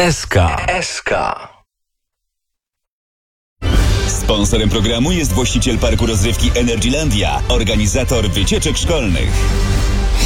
SK. Sponsorem programu jest właściciel parku rozrywki Energylandia, organizator wycieczek szkolnych.